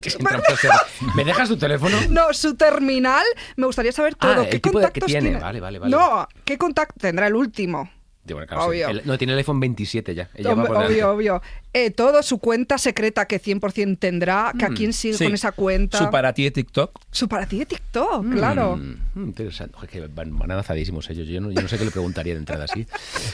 ¿Me dejas tu teléfono? No, su terminal, me gustaría saber todo. ¿Qué el tipo contactos que tiene? tiene? Vale. No, ¿qué contacto tendrá el último? Bueno, claro, Obvio. sí. No, tiene el iPhone 27 ya. Ella va por delante. Obvio. Todo, su cuenta secreta que 100% tendrá, que a quién sigue con esa cuenta. Su para ti de TikTok. Su para ti de TikTok, claro. Interesante. Oye, que van avanzadísimos ellos. Yo no sé qué le preguntaría de entrada así.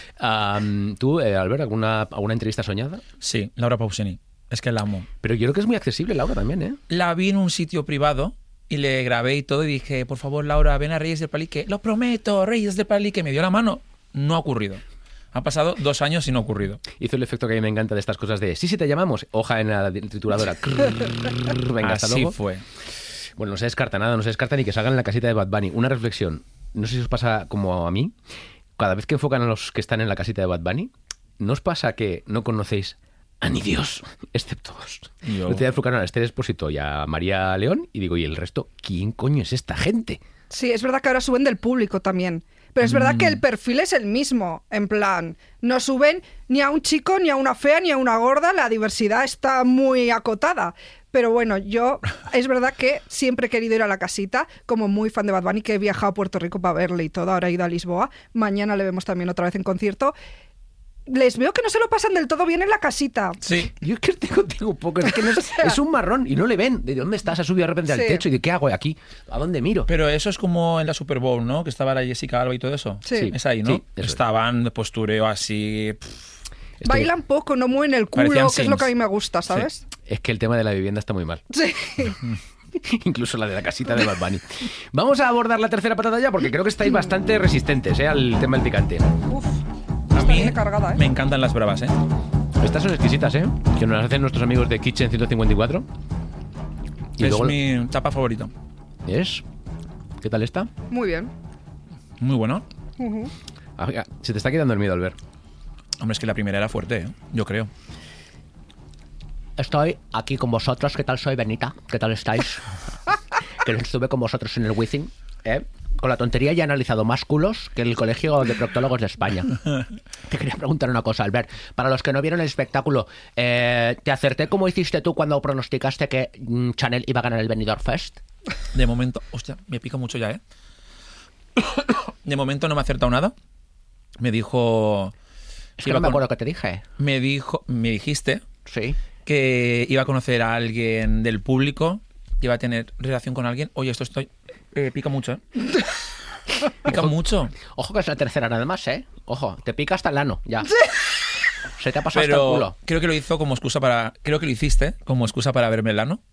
¿Tú, Albert, alguna entrevista soñada? Sí, Laura Pausini. Es que la amo. Pero yo creo que es muy accesible, Laura, también, ¿eh? La vi en un sitio privado y le grabé y todo y dije, por favor, Laura, ven a Reyes del Palique. Lo prometo, Reyes del Palique. Me dio la mano. No ha ocurrido. Han pasado 2 años y no ha ocurrido. Hizo el efecto que a mí me encanta de estas cosas de sí, te llamamos, hoja en la trituradora. Venga, hasta luego. Así fue. Bueno, no se descarta nada, no se descarta ni que salgan en la casita de Bad Bunny. Una reflexión, no sé si os pasa como a mí, cada vez que enfocan a los que están en la casita de Bad Bunny, ¿no os pasa que no conocéis a ni Dios, excepto dos? Yo. El otro día enfocaron a Esther Expósito y a María León y digo, ¿y el resto? ¿Quién coño es esta gente? Sí, es verdad que ahora suben del público también. Pero es verdad que el perfil es el mismo, en plan, no suben ni a un chico, ni a una fea, ni a una gorda, la diversidad está muy acotada. Pero bueno, es verdad que siempre he querido ir a la casita, como muy fan de Bad Bunny, que he viajado a Puerto Rico para verle y todo, ahora he ido a Lisboa, mañana le vemos también otra vez en concierto. Les veo que no se lo pasan del todo bien en la casita. Sí. Yo es que estoy contigo un poco, es que no es un marrón y no le ven. ¿De dónde estás? Ha subido de repente al techo y ¿de qué hago aquí? ¿A dónde miro? Pero eso es como en la Super Bowl, ¿no? Que estaba la Jessica Alba y todo eso. Sí. Es ahí, ¿no? Sí, eso Estaban de postureo así. Bailan poco, no mueven el culo, Parecían que es lo Sims. que a mí me gusta, ¿sabes? Es que el tema de la vivienda está muy mal. Sí. Incluso la de la casita de Bad Bunny. Vamos a abordar la tercera patata ya porque creo que estáis bastante resistentes al tema del picante. Uf. A Está mí bien cargada, me encantan las bravas, ¿eh? Estas son exquisitas, ¿eh? Que nos las hacen nuestros amigos de Kitchen 154. Y Es luego mi tapa favorita. ¿Es? ¿Qué tal está? Muy bien. Muy bueno. Se te está quedando el miedo, Albert. Hombre, es que la primera era fuerte, ¿eh? Yo creo. Estoy aquí con vosotros. ¿Qué tal soy, Benita? ¿Qué tal estáis? Que estuve con vosotros en el Wizzing, ¿eh? Con la tontería ya he analizado más culos que el Colegio de Proctólogos de España. Te quería preguntar una cosa, Albert. Para los que no vieron el espectáculo, ¿te acerté como hiciste tú cuando pronosticaste que Chanel iba a ganar el Benidorm Fest? De momento... Hostia, me pica mucho ya, ¿eh? De momento no me ha acertado nada. Me dijo... Es que no me acuerdo qué te dije. Me dijiste Sí. que iba a conocer a alguien del público, que iba a tener relación con alguien. Oye, esto pica mucho, ¿eh? Pica mucho. Ojo que es la tercera nada más, ¿eh? Ojo, te pica hasta el ano, ya. Se te ha pasado hasta el Pero culo. creo que lo hizo como excusa para... Creo que lo hiciste como excusa para verme el ano.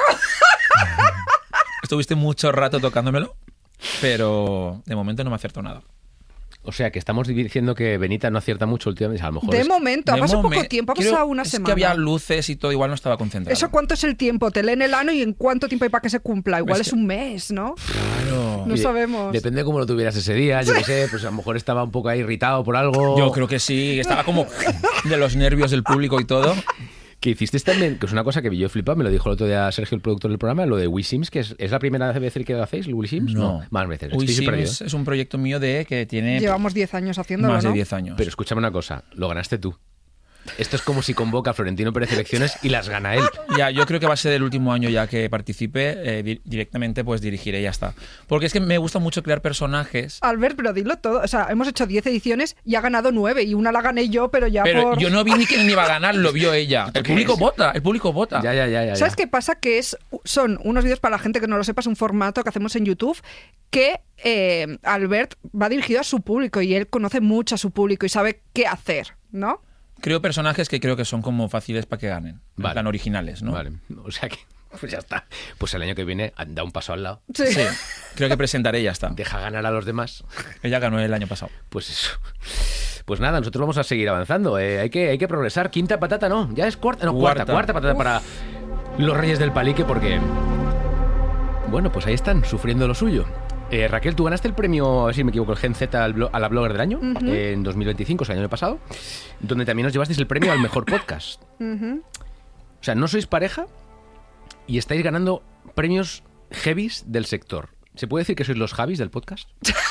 Estuviste mucho rato tocándomelo, pero de momento no me acertó nada. O sea, que estamos diciendo que Benita no acierta mucho últimamente. A lo mejor De es... momento, ha pasado poco tiempo, ha pasado una es semana. que había luces y todo, igual no estaba concentrado. ¿Eso cuánto es el tiempo? Te leen el ano y en cuánto tiempo hay para que se cumpla. Igual es un mes, ¿no? Claro. No sabemos. Depende de cómo lo tuvieras ese día, yo qué sé, pues a lo mejor estaba un poco ahí irritado por algo. Yo creo que sí, estaba como de los nervios del público y todo. Que hiciste también, que es una cosa que yo flipaba, me lo dijo el otro día Sergio, el productor del programa, lo de WeSims, que es la primera vez que lo hacéis, el WeSims. No, más veces. Estoy WeSims perdido, ¿eh? es un proyecto mío que tiene Llevamos 10 años haciéndolo, más de ¿no? 10 años. Pero escúchame una cosa, lo ganaste tú. Esto es como si convoca a Florentino Pérez elecciones y las gana él. Ya, yo creo que va a ser el último año ya que participe, directamente pues dirigiré y ya está. Porque es que me gusta mucho crear personajes. Albert, pero dilo todo. O sea, hemos hecho 10 ediciones y ha ganado 9 y una la gané yo, pero ya Pero por... yo no vi ni quién iba a ganar, lo vio ella. El público vota, el público vota. Ya. ¿Sabes qué pasa? Que son unos vídeos, para la gente que no lo sepa, es un formato que hacemos en YouTube que Albert va dirigido a su público y él conoce mucho a su público y sabe qué hacer, ¿no? Creo personajes que creo que son como fáciles para que ganen. Vale. En plan originales, ¿no? Vale, o sea que, pues ya está. Pues el año que viene da un paso al lado. Sí. Sí, creo que presentaré y ya está. Deja ganar a los demás. Ella ganó el año pasado. Pues eso. Pues nada, nosotros vamos a seguir avanzando. Hay que progresar. Quinta patata no, ya es cuarta. No, cuarta patata para los Reyes del Palique porque... Bueno, pues ahí están, sufriendo lo suyo. Raquel, tú ganaste el premio, si me equivoco, el Gen Z a la Blogger del Año en 2025, o sea, el año pasado, donde también os llevasteis el premio al mejor podcast. O sea, no sois pareja y estáis ganando premios heavies del sector. ¿Se puede decir que sois los Javis del podcast?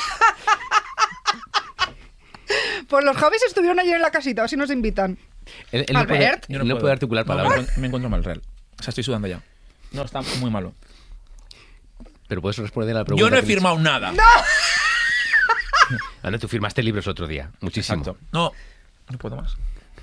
Pues los Javis estuvieron ayer en la casita, a ver si nos invitan. Él Albert. no puede articular palabras. Me encuentro mal, real. O sea, estoy sudando ya. No, está muy malo. Pero puedes responder a la pregunta. Yo no he que firmado nada. Ana, tú firmaste libros otro día. Muchísimo. Exacto. No puedo más.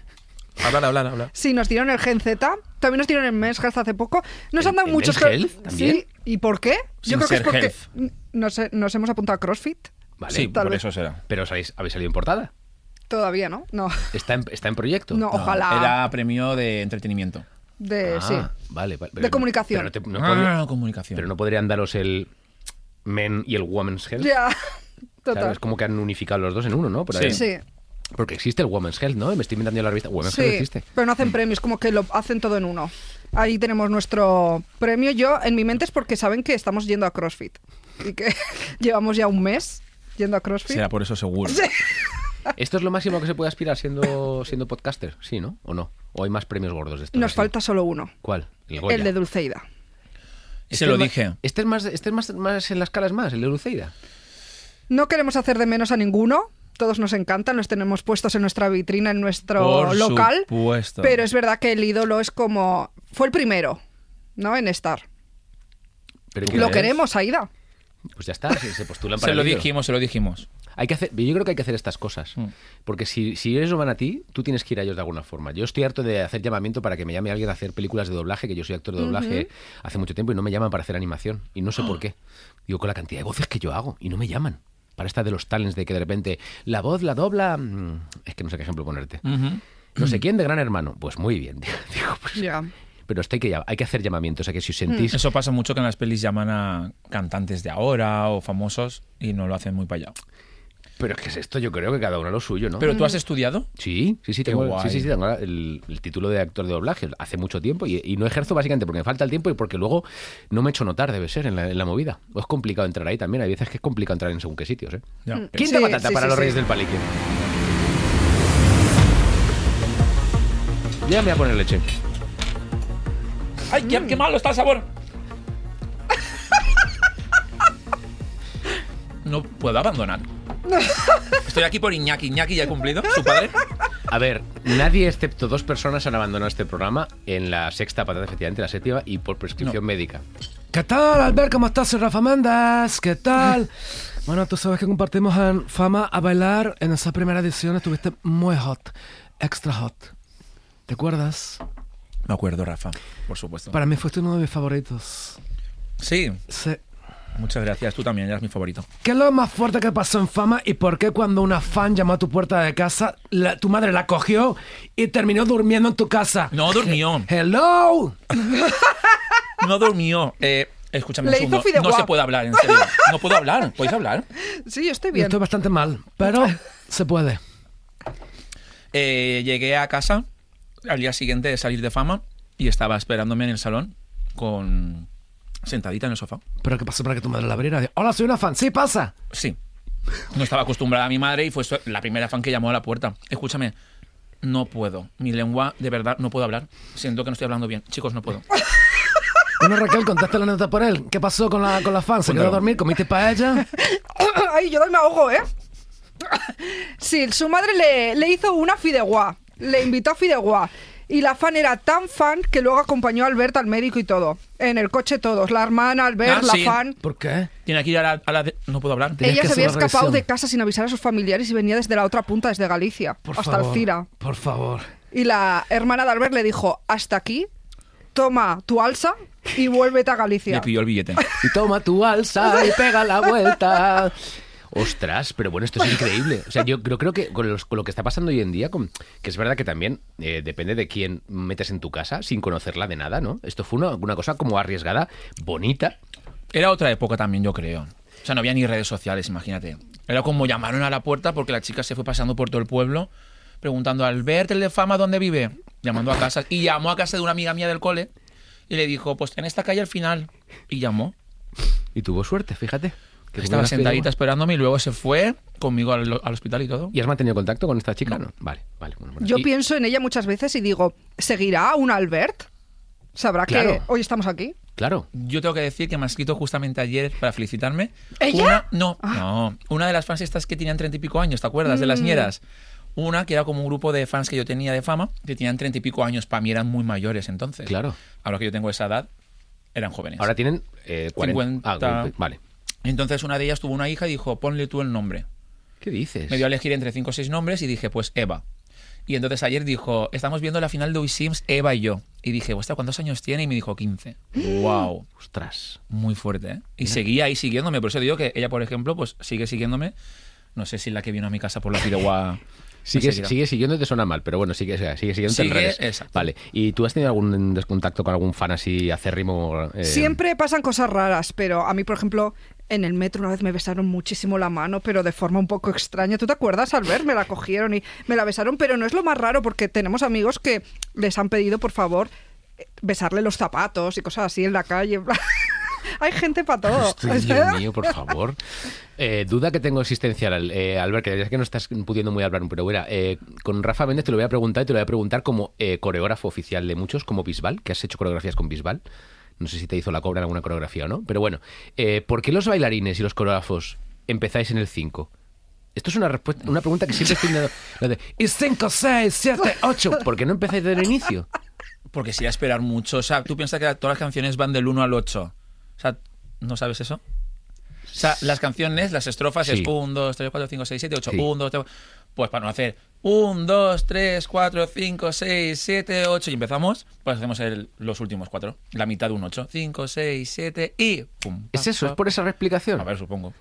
Hablar. Sí, nos dieron el Gen Z, también nos dieron el Men's Health hace poco. Nos han dado ¿El muchos... Men's Health también? Sí, ¿y por qué? Sin Yo creo que es ser porque health. nos hemos apuntado a CrossFit. Vale. Sí, tal por vez. eso será. Pero habéis salido en portada. Todavía, ¿no? No, ¿Está en proyecto? no, ojalá. Era premio de entretenimiento. Sí. Vale. De comunicación. Pero no Comunicación. pero no podrían daros el Men y el Women's Health. Ya, Claro, total. es como que han unificado los dos en uno, ¿no? Por ahí. Sí. Sí. Porque existe el Women's Health, ¿no? Me estoy inventando yo la revista. Women's Health Sí, existe. pero no hacen premios, como que lo hacen todo en uno. Ahí tenemos nuestro premio. Yo, en mi mente, es porque saben que estamos yendo a CrossFit y que llevamos ya un mes yendo a CrossFit. Será por eso seguro. ¿Esto es lo máximo que se puede aspirar siendo podcaster? ¿Sí, no? ¿O no? ¿O hay más premios gordos de estos? Nos así? falta solo uno, ¿Cuál? El Goya. el de Dulceida. Se lo es más- dije. Este es más en las caras más, el de Dulceida. No queremos hacer de menos a ninguno. Todos nos encantan, los tenemos puestos en nuestra vitrina, en nuestro Por local. supuesto. Pero es verdad que el ídolo es como... Fue el primero, ¿no? En estar. Pero ¿quién Lo es? queremos, Aida. Pues ya está, se postulan para Se lo el ídolo. dijimos. Hay que hacer, yo creo que hay que hacer estas cosas. Porque si ellos no van a ti, tú tienes que ir a ellos de alguna forma. Yo estoy harto de hacer llamamiento para que me llame alguien a hacer películas de doblaje, que yo soy actor de doblaje hace mucho tiempo y no me llaman para hacer animación. Y no sé por qué. Digo, con la cantidad de voces que yo hago y no me llaman. Para esta de los talents de que de repente la voz la dobla... Es que no sé qué ejemplo ponerte. No sé quién de Gran Hermano. Pues muy bien. Digo, pues, Ya. pero esto hay que hacer llamamientos. O sea que si os sentís... Eso pasa mucho que en las pelis llaman a cantantes de ahora o famosos y no lo hacen muy para allá. Pero es que es esto, yo creo que cada uno lo suyo, ¿no? ¿Pero tú has estudiado? Sí, Qué tengo, guay. sí, tengo el título de actor de doblaje hace mucho tiempo y no ejerzo básicamente porque me falta el tiempo y porque luego no me he hecho notar, debe ser, en la movida. O es complicado entrar ahí también, hay veces que es complicado entrar en según qué sitios, ¿eh? Ya. Quinta Sí, patata sí, para sí, los sí. Reyes del Palique. Ya me voy a poner leche. ¡Ay, qué malo está el sabor! No puedo abandonar. Estoy aquí por Iñaki. Iñaki ya ha cumplido, su padre. A ver, nadie excepto 2 personas han abandonado este programa en la sexta patata, efectivamente, la séptima, y por prescripción médica. ¿Qué tal, Albert? ¿Cómo estás? Soy Rafa Méndez. ¿Qué tal? Bueno, tú sabes que compartimos en Fama a Bailar. En esa primera edición estuviste muy hot. Extra hot. ¿Te acuerdas? Me acuerdo, Rafa, por supuesto. Para mí fuiste uno de mis favoritos. Sí, Sí. muchas gracias. Tú también eras mi favorito. ¿Qué es lo más fuerte que pasó en Fama y por qué cuando una fan llamó a tu puerta de casa, tu madre la cogió y terminó durmiendo en tu casa? No durmió. ¡Hello! No durmió. Escúchame Le un segundo. hizo fideuá. No se puede hablar, en serio. No puedo hablar. ¿Podéis hablar? Sí, yo estoy Yo bien. estoy bastante mal, pero se puede. Llegué a casa al día siguiente de salir de Fama y estaba esperándome en el salón sentadita en el sofá. ¿Pero qué pasó para que tu madre la abriera? Hola, soy una fan. Sí, pasa. Sí. No estaba acostumbrada a mi madre y fue la primera fan que llamó a la puerta. Escúchame, no puedo. Mi lengua, de verdad, no puedo hablar. Siento que no estoy hablando bien. Chicos, no puedo. Bueno, Raquel, contaste la anécdota por él. ¿Qué pasó con la fan? ¿Se quedó a Cuéntalo. dormir? ¿Comiste paella? Ay, yo me ahogo, ¿eh? Sí, su madre le hizo una fideuá. Le invitó a fideuá. Y la fan era tan fan que luego acompañó a Albert al médico y todo. En el coche todos. La hermana, Albert, la sí. fan. ¿Por qué? Tiene que ir a la no puedo hablar. Tenías Ella que se hacer había una escapado revisión. de casa sin avisar a sus familiares y venía desde la otra punta, desde Galicia, Por hasta favor, Alcira. por favor. Y la hermana de Albert le dijo, hasta aquí, toma tu alza y vuélvete a Galicia. Le pidió el billete. Y toma tu alza y pega la vuelta. Ostras, pero bueno, esto es increíble. O sea, yo creo que con lo que está pasando hoy en día, que es verdad que también depende de quién metes en tu casa sin conocerla de nada, ¿no? Esto fue una cosa como arriesgada, bonita. Era otra época también, yo creo. O sea, no había ni redes sociales, imagínate. Era como llamaron a la puerta porque la chica se fue pasando por todo el pueblo preguntando, Albert, el de Fama, ¿dónde vive? Llamando a casa. Y llamó a casa de una amiga mía del cole y le dijo, pues en esta calle al final. Y llamó. Y tuvo suerte, fíjate. Que Estaba tuvo una sentadita fideuá. esperándome y luego se fue conmigo al hospital y todo. ¿Y has mantenido contacto con esta chica? No. Vale. Bueno, Yo y- pienso en ella muchas veces y digo, ¿seguirá un Albert? ¿Sabrá que Claro. hoy estamos aquí? Claro. Yo tengo que decir que me ha escrito justamente ayer para felicitarme. ¿Ella? Una de las fans estas que tenían 30 y pico años, ¿te acuerdas? De las ñeras. Una que era como un grupo de fans que yo tenía de Fama, que tenían 30 y pico años. Para mí eran muy mayores entonces. Claro. Ahora que yo tengo esa edad, eran jóvenes. Ahora tienen 40. 50. Vale. Entonces una de ellas tuvo una hija y dijo, ponle tú el nombre. ¿Qué dices? Me dio a elegir entre 5 o 6 nombres y dije, pues Eva. Y entonces ayer dijo, estamos viendo la final de We Sims, Eva y yo. Y dije, hostia, ¿cuántos años tiene? Y me dijo 15. ¡Wow! Ostras. Muy fuerte, ¿eh? Y seguía ahí siguiéndome. Por eso digo que ella, por ejemplo, pues sigue siguiéndome. No sé si la que vino a mi casa por la fideuá... Sigue siguiendo, te suena mal, pero bueno, sigue siguiendo en redes. Exacto. Vale. ¿Y tú has tenido algún descontacto con algún fan así acérrimo? Siempre pasan cosas raras, pero a mí, por ejemplo, en el metro una vez me besaron muchísimo la mano, pero de forma un poco extraña. ¿Tú te acuerdas, Albert? Me la cogieron y me la besaron, pero no es lo más raro porque tenemos amigos que les han pedido, por favor, besarle los zapatos y cosas así en la calle. Hay gente para todo. Dios mío, por favor. Duda que tengo existencial, Albert, que ya que no estás pudiendo muy hablar, pero bueno, con Rafa Méndez te lo voy a preguntar y te lo voy a preguntar como coreógrafo oficial de muchos, como Bisbal, que has hecho coreografías con Bisbal. No sé si te hizo la cobra en alguna coreografía o no, pero bueno, ¿por qué los bailarines y los coreógrafos empezáis en el 5? Esto es una pregunta que siempre estoy dando. Y 5, 6, 7, 8. ¿Por qué no empezáis desde el inicio? Porque sería esperar mucho. O sea, tú piensas que todas las canciones van del 1 al 8. O sea, ¿no sabes eso? O sea, las canciones, las estrofas Sí. es 1, 2, 3, 4, 5, 6, 7, 8. Sí. 1, 2, 3. Pues para no hacer 1, 2, 3, 4, 5, 6, 7, 8 y empezamos, pues hacemos los últimos 4. La mitad de un 8. 5, 6, 7 y pum. ¿Es eso? ¿Es por esa explicación? A ver, supongo.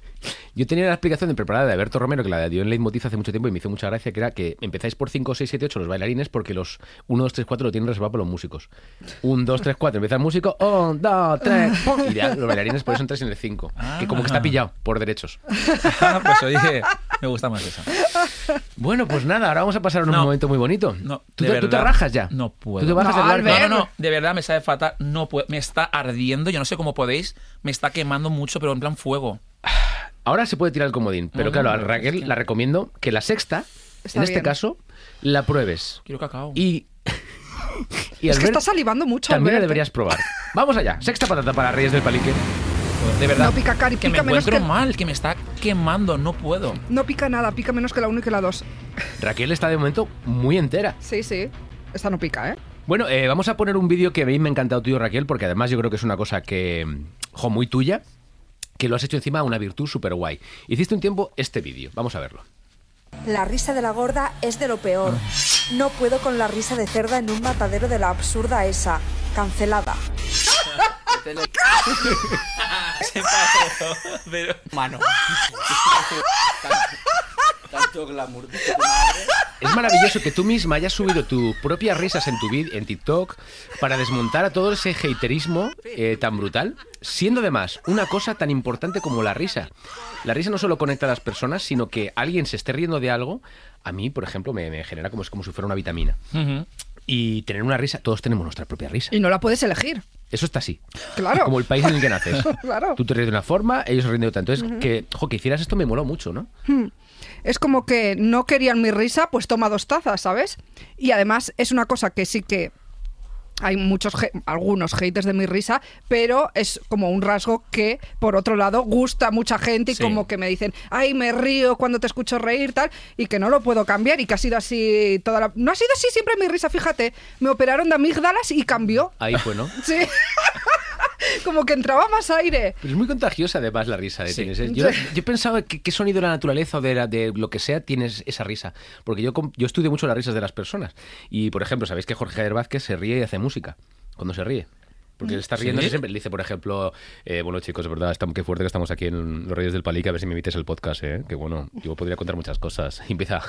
Yo tenía la explicación de preparada de Alberto Romero, que la dio en Leitmotiv hace mucho tiempo y me hizo mucha gracia, que era que empezáis por 5, 6, 7, 8 los bailarines porque los 1, 2, 3, 4 lo tienen reservado para los músicos. 1, 2, 3, 4, empieza el músico, 1, 2, 3, ¡pum! Y ya los bailarines por eso entráis en el 5. Que como que está pillado por derechos. Pues oye, me gusta más esa. Bueno, pues nada, ahora vamos a pasar un No. momento muy bonito. No, ¿Tú de te verdad, rajas ya? No puedo. ¿Tú te bajas No, del barco? Albert. No, de verdad me sabe fatal. No puedo. Me está ardiendo, yo no sé cómo podéis. Me está quemando mucho, pero en plan fuego. Ahora se puede tirar el comodín, pero No, claro, a no, Raquel es que- la recomiendo que la sexta, Está en este bien. caso, la pruebes. Quiero cacao. Y Es que Albert, está salivando mucho, también la Albert. deberías probar. Vamos allá, sexta patata para Reyes del Palique. De verdad. No pica, Cari, que me pica menos encuentro que- mal, que me está quemando, no puedo. No pica nada, pica menos que la 1 y que la 2. Raquel está de momento muy entera. Sí, sí. Esta no pica, ¿eh? Bueno, vamos a poner un vídeo que a mí me ha encantado tuyo, Raquel, porque además yo creo que es una cosa que, muy tuya, que lo has hecho encima una virtud súper guay. Hiciste un tiempo este vídeo, vamos a verlo. La risa de la gorda es de lo peor. No puedo con la risa de cerda en un matadero de la absurda esa. Cancelada. Se pasó, pero... Mano. Tanto glamour de tu madre. Es maravilloso que tú misma hayas subido tus propias risas en tu en TikTok para desmontar a todo ese haterismo tan brutal, siendo además una cosa tan importante como la risa. La risa no solo conecta a las personas, sino que alguien se esté riendo de algo, a mí, por ejemplo, me genera como si fuera una vitamina. Ujú. Y tener una risa, todos tenemos nuestra propia risa. Y no la puedes elegir. Eso está así. Claro. Como el país en el que naces. Claro. Tú te ríes de una forma, ellos se ríen de otra. Entonces, que hicieras esto me moló mucho, ¿no? Es como que no querían mi risa, pues toma 2 tazas, ¿sabes? Y además es una cosa que sí que hay algunos haters de mi risa, pero es como un rasgo que, por otro lado, gusta a mucha gente y Sí. como que me dicen, ay, me río cuando te escucho reír, tal, y que no lo puedo cambiar y que ha sido así toda la... No ha sido así siempre mi risa, fíjate. Me operaron de amígdalas y cambió. Ahí fue, ¿no? Sí. Como que entraba más aire. Pero es muy contagiosa además la risa que Sí. tienes. Yo he pensado que qué sonido de la naturaleza o de lo que sea tienes esa risa. Porque yo estudio mucho las risas de las personas. Y, por ejemplo, sabéis que Jorge Javier Vázquez se ríe y hace música cuando se ríe. Porque él está riendo ¿Sí? siempre. Le dice, por ejemplo, bueno, chicos, es verdad, qué fuerte que estamos aquí en Los Reyes del Palique, a ver si me invites el podcast, ¿eh? Que bueno, yo podría contar muchas cosas. Y empieza...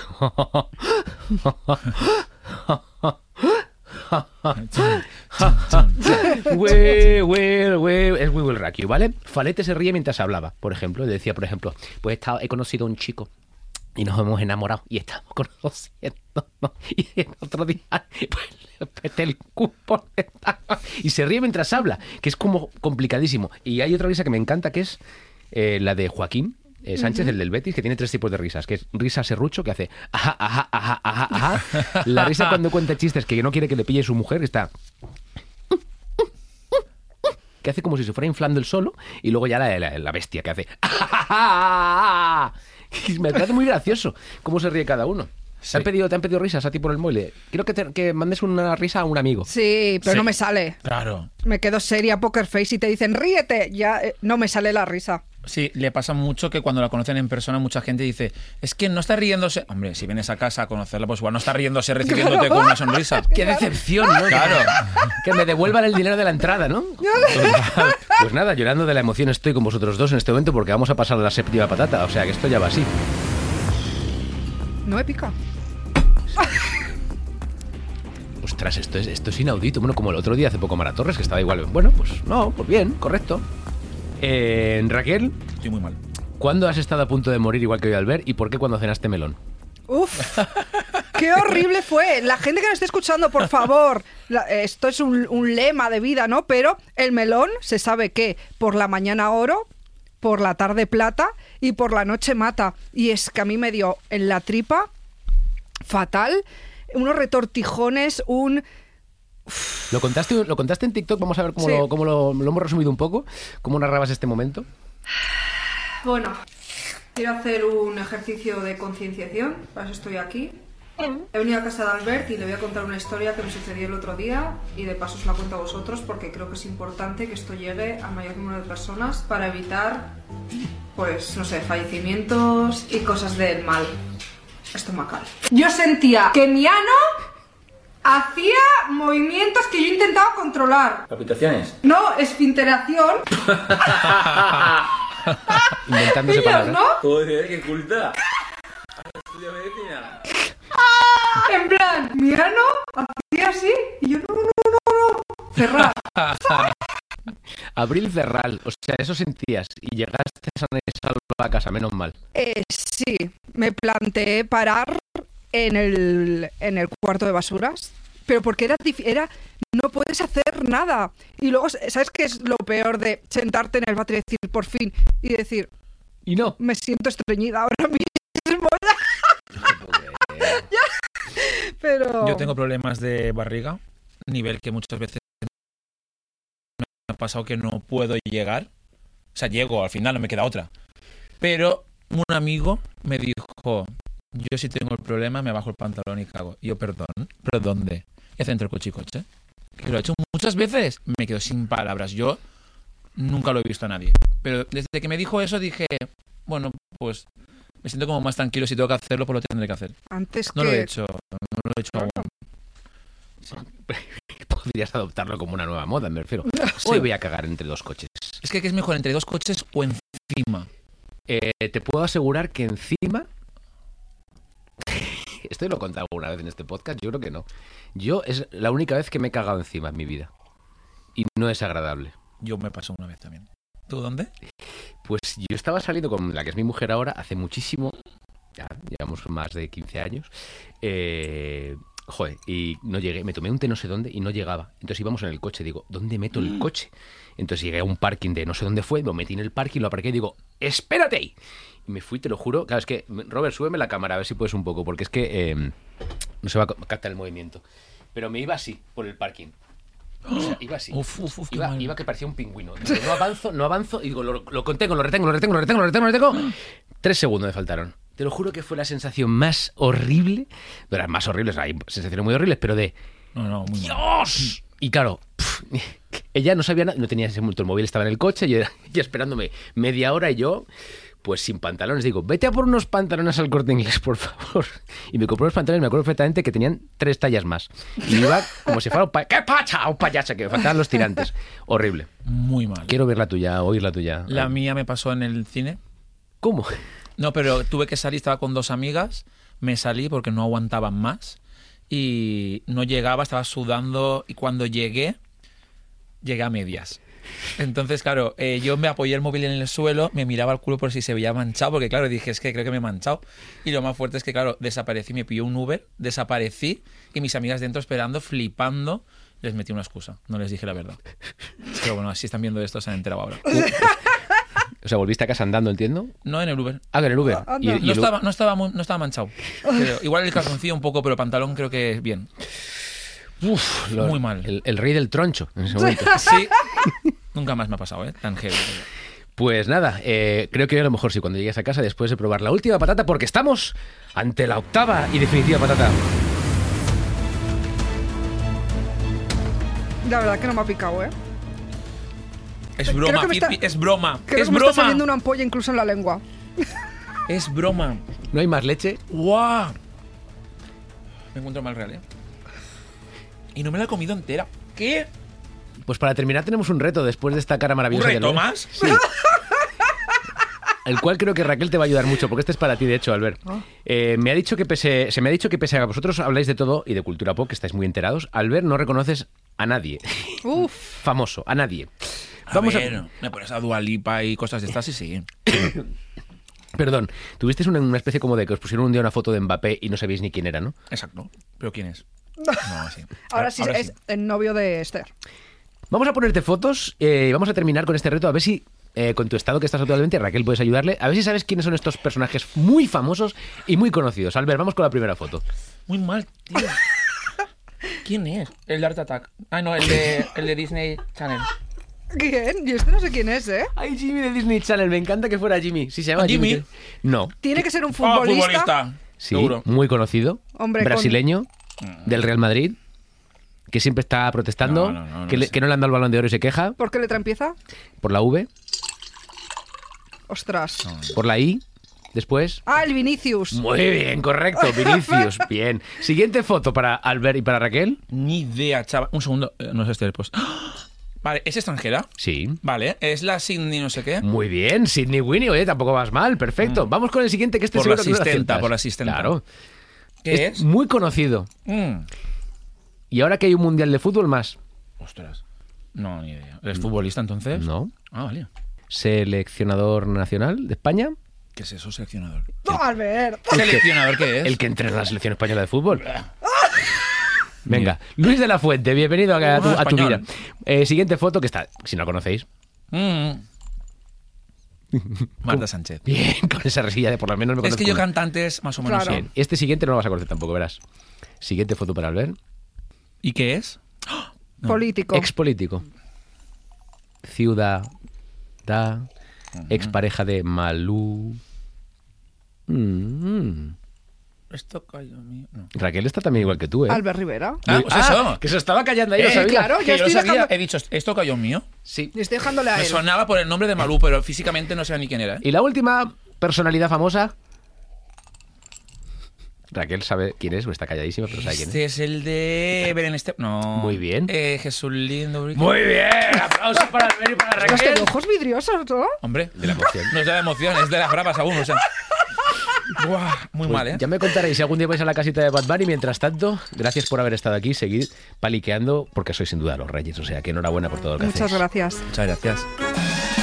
We will rock you, ¿vale? Falete se ríe mientras hablaba, por ejemplo. Le decía, por ejemplo, pues he conocido a un chico y nos hemos enamorado y estamos conociendo. Y el otro día, pues le peté el cupo. Y se ríe mientras habla, que es como complicadísimo. Y hay otra risa que me encanta, que es la de Joaquín Sánchez, el del Betis, que tiene 3 tipos de risas, que es risa serrucho, que hace ajá, ajá, ajá, ajá, ajá. La risa cuando cuenta chistes que no quiere que le pille su mujer, que está... que hace como si se fuera inflando el solo, y luego ya la bestia, que hace... Y me parece muy gracioso cómo se ríe cada uno. ¿Te han pedido risas a ti por el móvil? Quiero que mandes una risa a un amigo. Sí, pero no me sale. Claro. Me quedo seria, poker face, y te dicen, ríete. Ya no me sale la risa. Sí, le pasa mucho que cuando la conocen en persona mucha gente dice, es que no está riéndose. Hombre, si vienes a casa a conocerla, pues igual no está riéndose recibiéndote con una sonrisa. ¡Qué decepción, ¿no? Claro. Que me devuelvan el dinero de la entrada, ¿no? Pues nada, llorando de la emoción estoy con vosotros dos en este momento porque vamos a pasar a la séptima patata. O sea que esto ya va así. No me pica. Ostras, esto es inaudito. Bueno, como el otro día hace poco Mara Torres, que estaba igual. Bueno, pues no, pues bien, correcto. Raquel, Estoy muy mal. ¿cuándo has estado a punto de morir igual que hoy Albert y por qué cuando cenaste melón? Uf, qué horrible fue. La gente que nos esté escuchando, por favor, esto es un lema de vida, ¿no? Pero el melón se sabe que por la mañana oro, por la tarde plata y por la noche mata. Y es que a mí me dio en la tripa fatal, unos retortijones, ¿Lo contaste en TikTok? Vamos a ver Sí. cómo lo hemos resumido un poco. ¿Cómo narrabas este momento? Bueno, quiero hacer un ejercicio de concienciación, para eso estoy aquí. He venido a casa de Albert y le voy a contar una historia que me sucedió el otro día y de paso os la cuento a vosotros porque creo que es importante que esto llegue al mayor número de personas para evitar, pues, no sé, fallecimientos y cosas del mal estomacal. Yo sentía que mi ano hacía movimientos que yo intentaba controlar. ¿Palpitaciones? No, esfinteración. Inventándose Ellos, palabras. ¿no? Joder, qué culta. Estudia medicina. En plan, mi ano hacía así y yo no. Cerrar. Abril Ferral, o sea, eso sentías y llegaste sana y salva a casa, menos mal. Sí, me planteé parar en el cuarto de basuras, pero porque era no puedes hacer nada. Y luego, ¿sabes qué es lo peor de sentarte en el váter y decir por fin? Y decir, Y no. me siento estreñida ahora mismo. Ya. Pero... Yo tengo problemas de barriga, nivel que muchas veces me ha pasado que no puedo llegar. O sea, llego, al final no me queda otra. Pero un amigo me dijo, yo si tengo el problema me bajo el pantalón y cago. Y yo, perdón, ¿pero dónde? Y hace entre el coche y coche. Que lo he hecho muchas veces. Me quedo sin palabras. Yo nunca lo he visto a nadie. Pero desde que me dijo eso dije, bueno, pues me siento como más tranquilo. Si tengo que hacerlo, pues lo tendré que hacer. Antes No que... lo he hecho, no lo he hecho aún. Podrías adoptarlo como una nueva moda, me refiero. Hoy voy a cagar entre dos coches. Es que es mejor entre dos coches o encima. Te puedo asegurar que encima... Esto lo he contado alguna vez en este podcast, yo creo que no. Yo es la única vez que me he cagado encima en mi vida. Y no es agradable. Yo me pasó una vez también. ¿Tú dónde? Pues yo estaba saliendo con la que es mi mujer ahora hace muchísimo, ya llevamos más de 15 años, y no llegué, me tomé un té no sé dónde y no llegaba. Entonces íbamos en el coche, digo, ¿dónde meto el coche? Entonces llegué a un parking de no sé dónde fue, lo metí en el parking, lo aparqué y digo, ¡espérate ahí! Y me fui, te lo juro. Claro, es que, Robert, súbeme la cámara a ver si puedes un poco, porque es que no se va a captar el movimiento. Pero me iba así, por el parking. O sea, iba así. Qué mal. Iba que parecía un pingüino. Digo, no avanzo. Y digo, lo contengo, lo retengo. 3 segundos me faltaron. Te lo juro que fue la sensación más horrible. De las más horribles, hay sensaciones muy horribles, pero de... No, muy mal. ¡Dios! Y claro, ella no sabía nada, no tenía ese multo, el móvil estaba en el coche y ella esperándome media hora y yo... Pues sin pantalones, digo, vete a por unos pantalones al Corte Inglés, por favor. Y me compré unos pantalones, me acuerdo perfectamente que tenían 3 tallas más. Y iba como si fuera un ¡qué pacha! Un payaso, que me faltaban los tirantes. Horrible. Muy mal. Quiero ver la tuya, oír la tuya. La mía me pasó en el cine. ¿Cómo? No, pero tuve que salir, estaba con 2 amigas. Me salí porque no aguantaban más. Y no llegaba, estaba sudando. Y cuando llegué a medias. Entonces, claro, yo me apoyé el móvil en el suelo, me miraba el culo por si se veía manchado, porque claro, dije, es que creo que me he manchado. Y lo más fuerte es que, claro, desaparecí, me pilló un Uber, desaparecí, y mis amigas dentro esperando, flipando, les metí una excusa, no les dije la verdad. Pero bueno, si están viendo esto se han enterado ahora. O sea, volviste a casa andando, entiendo. No en el Uber. Ah, en el Uber. Anda. No estaba manchado. Pero igual el calzoncillo un poco, pero el pantalón creo que bien. Uf, Muy mal. El rey del troncho en ese momento. Sí. Nunca más me ha pasado, tan heavy. Pues nada, creo que a lo mejor sí cuando llegues a casa después de probar la última patata, porque estamos ante la octava y definitiva patata. La verdad que no me ha picado, ¿eh? Es broma, es broma. Creo Es que me está broma. saliendo una ampolla incluso en la lengua. Es broma. ¿No hay más leche? ¡Guau! Me encuentro mal real, ¿eh? Y no me la he comido entera. ¿Qué? Pues para terminar tenemos un reto después de esta cara ¿Un maravillosa de reto Albert. más? Sí. El cual creo que Raquel te va a ayudar mucho, porque este es para ti, de hecho, Albert. Se me ha dicho que pese a que vosotros habláis de todo y de cultura pop, que estáis muy enterados, Albert, no reconoces a nadie. Uf. Famoso, a nadie. Vamos a ver, me pones a Dua Lipa y cosas de estas y sí. Perdón, tuvisteis una especie como de que os pusieron un día una foto de Mbappé y no sabéis ni quién era, ¿no? Exacto. ¿Pero quién es? No, sí. Ahora sí es el novio de Esther. Vamos a ponerte fotos y vamos a terminar con este reto. A ver si, con tu estado que estás actualmente, Raquel, puedes ayudarle. A ver si sabes quiénes son estos personajes muy famosos y muy conocidos. Albert, vamos con la primera foto. Muy mal, tío. ¿Quién es? El de Art Attack. Ah, no, el de Disney Channel. ¿Quién? Yo este no sé quién es, ¿eh? Ay, Jimmy de Disney Channel, me encanta que fuera Jimmy. ¿Sí se llama Jimmy? ¿Jimmy? No. Tiene que ser un futbolista. Futbolista. Sí, Seguro. muy conocido. Hombre, brasileño, del Real Madrid, que siempre está protestando, No que, lo sé. que no le han dado el Balón de Oro y se queja. ¿Por qué letra empieza? Por la V, Ostras. por la I, después... Ah, el Vinicius. Muy bien, correcto, Vinicius, bien. Siguiente foto para Albert y para Raquel. Ni idea, chaval. Un segundo. No es este, pues. Vale, ¿es extranjera? Sí. Vale, es la Sydney no sé qué. Muy bien, Sidney Winnie, oye, tampoco vas mal, perfecto. Vamos con el siguiente, que este Por seguro la que no lo asistenta, aciertas. por la asistenta. Claro. ¿Qué es? Muy conocido. Y ahora que hay un mundial de fútbol más. Ostras. No, ni idea. ¿Eres futbolista entonces? No. Ah, vale. Seleccionador nacional de España. ¿Qué es eso, seleccionador? No, Albert. ¿Seleccionador qué es? El que entrena la selección española de fútbol. Venga, Luis de la Fuente, bienvenido a tu vida. Español. Siguiente foto que está, si no la conocéis. Marta Sánchez. Bien, con esa risilla de por lo menos me Es conozco que yo una. cantantes más o menos Claro. sé. Bien, este siguiente no lo vas a conocer tampoco, verás. Siguiente foto para Albert. ¿Y qué es? Político. Expolítico. Ciudad. Expareja de Malú. Esto cayó mío. No. Raquel está también igual que tú, ¿eh? Albert Rivera. Ah, pues eso. Que se estaba callando ahí, lo sabía. claro, Que yo yo lo estoy sabía. dejando... He dicho, ¿esto cayó mío? Sí. Y estoy dejándole a Me él. sonaba por el nombre de Malú, pero físicamente no sé ni quién era. ¿eh? Y la última personalidad famosa. Raquel sabe quién es, o está calladísima, pero sabe quién Este es. es el de Belén Esteban. No. Muy bien. Jesús Lindo. Muy bien, aplausos para Albert y para Ostras, Raquel. tengo ojos vidriosos, ¿no? Hombre, De la emoción. no es de la emoción, es de las bravas aún, o sea. Buah, muy Pues mal, ¿eh? ya me contaréis si algún día vais a la casita de Bad Bunny. Mientras tanto, gracias por haber estado aquí. Seguid paliqueando, porque sois sin duda los reyes. O sea, que enhorabuena por todo lo que Muchas hacéis. gracias. Muchas gracias.